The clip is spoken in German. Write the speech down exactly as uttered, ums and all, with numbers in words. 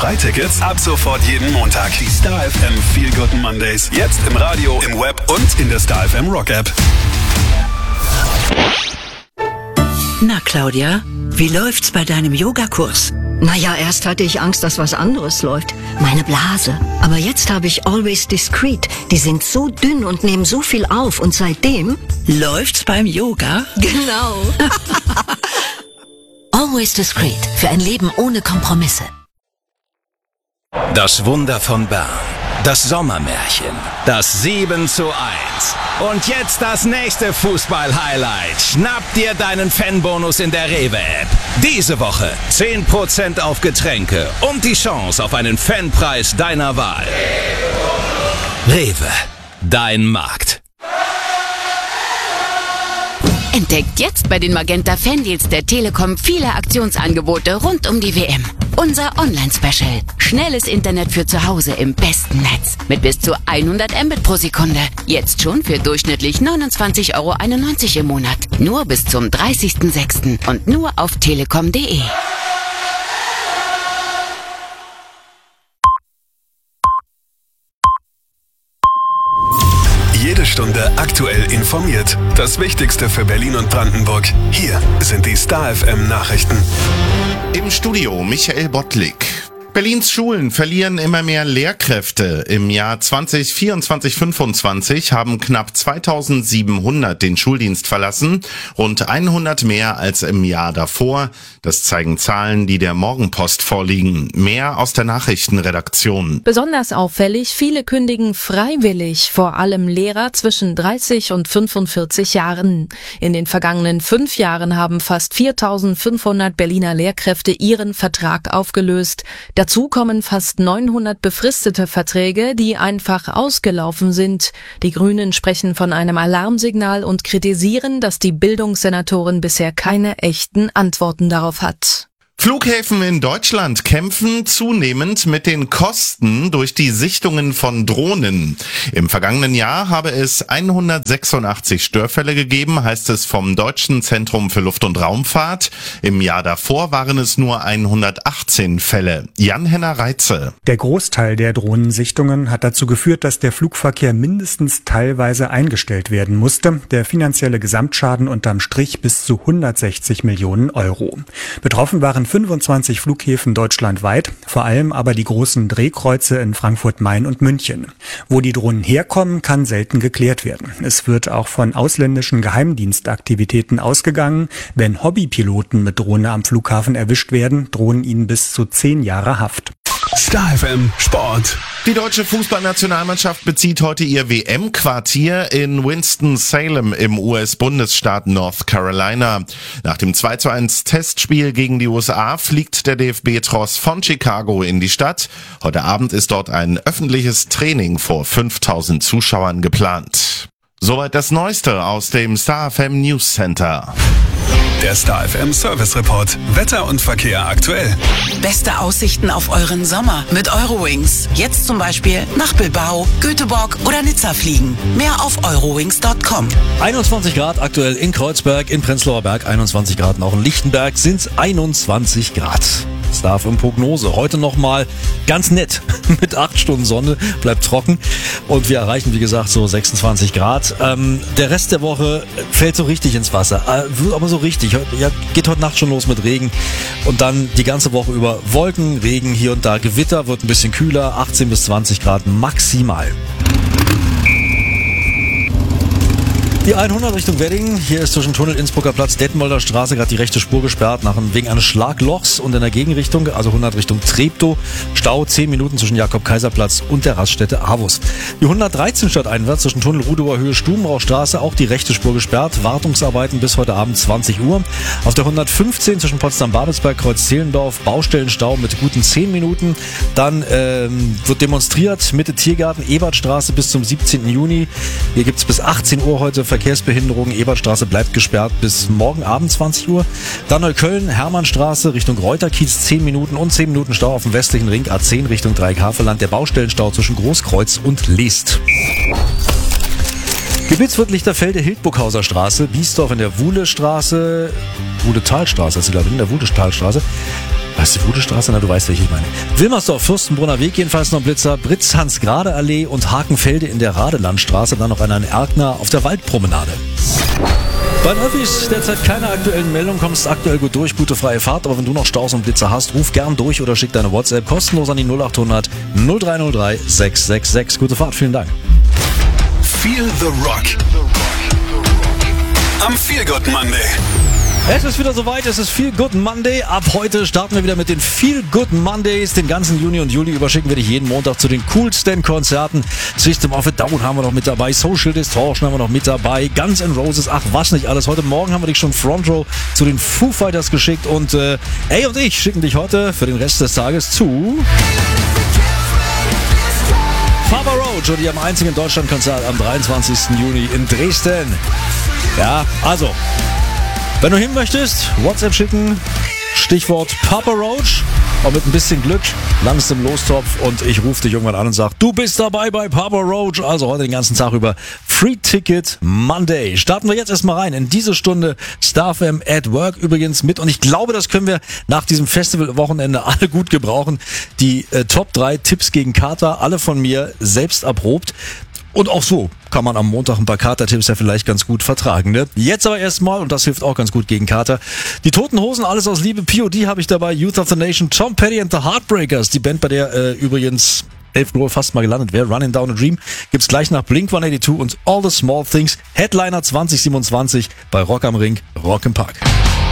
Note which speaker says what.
Speaker 1: Freitickets ab sofort jeden Montag. Die Star F M Feel Good Mondays. Jetzt im Radio, im Web und in der Star F M Rock App.
Speaker 2: Na Claudia, wie läuft's bei deinem Yogakurs?
Speaker 3: Naja, erst hatte ich Angst, dass was anderes läuft. Meine Blase. Aber jetzt habe ich Always Discreet. Die sind so dünn und nehmen so viel auf. Und seitdem...
Speaker 2: Läuft's beim Yoga?
Speaker 3: Genau.
Speaker 4: Always Discreet. Für ein Leben ohne Kompromisse.
Speaker 5: Das Wunder von Bern. Das Sommermärchen. Das sieben zu eins. Und jetzt das nächste Fußball-Highlight. Schnapp dir deinen Fanbonus in der Rewe-App. Diese Woche zehn Prozent auf Getränke und die Chance auf einen Fanpreis deiner Wahl. Rewe. Dein Markt.
Speaker 6: Entdeckt jetzt bei den Magenta Fandeals der Telekom viele Aktionsangebote rund um die W M. Unser Online-Special. Schnelles Internet für zu Hause im besten Netz. Mit bis zu hundert Mbit pro Sekunde. Jetzt schon für durchschnittlich neunundzwanzig Euro einundneunzig im Monat. Nur bis zum dreißigsten sechsten und nur auf telekom punkt de.
Speaker 1: Jede Stunde aktuell informiert. Das Wichtigste für Berlin und Brandenburg. Hier sind die Star F M Nachrichten.
Speaker 7: Im Studio Michael Bottlik. Berlins Schulen verlieren immer mehr Lehrkräfte. Im Jahr zwanzig vierundzwanzig fünfundzwanzig haben knapp zweitausendsiebenhundert den Schuldienst verlassen, rund hundert mehr als im Jahr davor. Das zeigen Zahlen, die der Morgenpost vorliegen. Mehr aus der Nachrichtenredaktion.
Speaker 8: Besonders auffällig, viele kündigen freiwillig, vor allem Lehrer zwischen dreißig und fünfundvierzig Jahren. In den vergangenen fünf Jahren haben fast viertausendfünfhundert Berliner Lehrkräfte ihren Vertrag aufgelöst. Dazu kommen fast neunhundert befristete Verträge, die einfach ausgelaufen sind. Die Grünen sprechen von einem Alarmsignal und kritisieren, dass die Bildungssenatorin bisher keine echten Antworten darauf hat.
Speaker 7: Flughäfen in Deutschland kämpfen zunehmend mit den Kosten durch die Sichtungen von Drohnen. Im vergangenen Jahr habe es hundertsechsundachtzig Störfälle gegeben, heißt es vom Deutschen Zentrum für Luft- und Raumfahrt. Im Jahr davor waren es nur hundertachtzehn Fälle. Jan-Henner Reitze.
Speaker 9: Der Großteil der Drohnensichtungen hat dazu geführt, dass der Flugverkehr mindestens teilweise eingestellt werden musste. Der finanzielle Gesamtschaden unterm Strich bis zu hundertsechzig Millionen Euro. Betroffen waren fünfundzwanzig Flughäfen deutschlandweit, vor allem aber die großen Drehkreuze in Frankfurt, Main und München. Wo die Drohnen herkommen, kann selten geklärt werden. Es wird auch von ausländischen Geheimdienstaktivitäten ausgegangen. Wenn Hobbypiloten mit Drohne am Flughafen erwischt werden, drohen ihnen bis zu zehn Jahre Haft.
Speaker 1: Star F M Sport.
Speaker 7: Die deutsche Fußballnationalmannschaft bezieht heute ihr W M-Quartier in Winston-Salem im U S-Bundesstaat North Carolina. Nach dem zwei zu eins Testspiel gegen die U S A fliegt der D F B-Tross von Chicago in die Stadt. Heute Abend ist dort ein öffentliches Training vor fünftausend Zuschauern geplant. Soweit das Neueste aus dem Star F M News Center.
Speaker 1: Der Star F M Service Report. Wetter und Verkehr aktuell.
Speaker 2: Beste Aussichten auf euren Sommer mit Eurowings. Jetzt zum Beispiel nach Bilbao, Göteborg oder Nizza fliegen. Mehr auf eurowings punkt com.
Speaker 10: einundzwanzig Grad aktuell in Kreuzberg, in Prenzlauer Berg einundzwanzig Grad, und auch in Lichtenberg sind es einundzwanzig Grad. Star F M Prognose. Heute nochmal ganz nett mit acht Stunden Sonne, bleibt trocken und wir erreichen, wie gesagt, so sechsundzwanzig Grad. Ähm, der Rest der Woche fällt so richtig ins Wasser, äh, aber so richtig. Ja, geht heute Nacht schon los mit Regen und dann die ganze Woche über Wolken, Regen, hier und da Gewitter, wird ein bisschen kühler, achtzehn bis zwanzig Grad maximal. Die hundert Richtung Wedding. Hier ist zwischen Tunnel Innsbrucker Platz, Detmolder Straße gerade die rechte Spur gesperrt nach wegen eines Schlaglochs, und in der Gegenrichtung, also hundert Richtung Treptow, Stau zehn Minuten zwischen Jakob-Kaiser-Platz und der Raststätte Avus. Die hundertdreizehn stadteinwärts zwischen Tunnel Rudower Höhe Stubenrauchstraße, auch die rechte Spur gesperrt. Wartungsarbeiten bis heute Abend zwanzig Uhr. Auf der hundertfünfzehn zwischen Potsdam-Babelsberg, Kreuz Zehlendorf, Baustellenstau mit guten zehn Minuten. Dann ähm, wird demonstriert, Mitte Tiergarten, Ebertstraße bis zum siebzehnten Juni. Hier gibt es bis achtzehn Uhr heute Verkehrsbehinderungen. Ebertstraße bleibt gesperrt bis morgen Abend zwanzig Uhr. Dann Neukölln, Hermannstraße Richtung Reuterkiez zehn Minuten und zehn Minuten Stau auf dem westlichen Ring A zehn Richtung Dreieckhavelland. Der Baustellenstau zwischen Großkreuz und Leest. Gebietswirt Lichterfelde, Hildburghauser Straße, Biesdorf in der Wuhlestraße, Wuhletalstraße, ist sie glaube ich, in der Wuhletalstraße. Weißt du, wo die Straße? Na, du weißt, welche ich meine. Wilmersdorf, Fürstenbrunner Weg, jedenfalls noch ein Blitzer. Britz-Hans-Grade-Allee und Hakenfelde in der Radelandstraße. Dann noch einer in Erkner auf der Waldpromenade. Bei den Öffis derzeit keine aktuellen Meldungen, kommst aktuell gut durch, gute freie Fahrt, aber wenn du noch Staus und Blitzer hast, ruf gern durch oder schick deine WhatsApp kostenlos an die null acht hundert null drei null drei sechs sechs sechs. Gute Fahrt, vielen Dank.
Speaker 1: Feel the Rock. Am Feel Good Monday.
Speaker 10: Es ist wieder soweit, es ist Feel Good Monday. Ab heute starten wir wieder mit den Feel Good Mondays. Den ganzen Juni und Juli überschicken wir dich jeden Montag zu den coolsten Konzerten. System of a Down haben wir noch mit dabei, Social Distortion haben wir noch mit dabei, Guns N' Roses, ach was nicht alles. Heute Morgen haben wir dich schon Front Row zu den Foo Fighters geschickt und äh, ey und ich schicken dich heute für den Rest des Tages zu Papa Roach und ihrem einzigen Deutschlandkonzert am dreiundzwanzigsten Juni in Dresden. Ja, also wenn du hin möchtest, WhatsApp schicken, Stichwort Papa Roach und mit ein bisschen Glück landest im Lostopf und ich rufe dich irgendwann an und sag, du bist dabei bei Papa Roach. Also heute den ganzen Tag über Free Ticket Monday. Starten wir jetzt erstmal rein in diese Stunde Star F M at Work übrigens mit und ich glaube, das können wir nach diesem Festival-Wochenende alle gut gebrauchen. Die äh, Top drei Tipps gegen Kater, alle von mir selbst erprobt. Und auch so kann man am Montag ein paar Kater-Tipps ja vielleicht ganz gut vertragen, ne? Jetzt aber erstmal, und das hilft auch ganz gut gegen Kater, die Toten Hosen, alles aus Liebe, P O D habe ich dabei, Youth of the Nation, Tom Petty and the Heartbreakers, die Band, bei der äh, übrigens elf Uhr fast mal gelandet wäre, Running Down a Dream, gibt's gleich nach Blink one eighty-two und All the Small Things, Headliner zwanzig siebenundzwanzig bei Rock am Ring, Rock im Park.